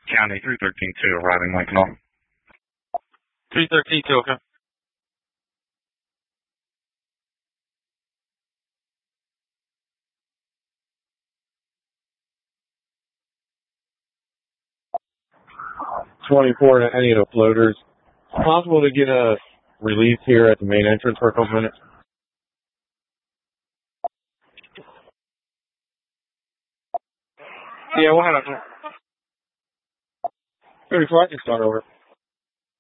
County 313-2, arriving Lincoln Hall. 313-2, okay. 24 any of the floaters. Is it possible to get a release here at the main entrance for a couple minutes? Yeah, we'll have it. 34, I can start over.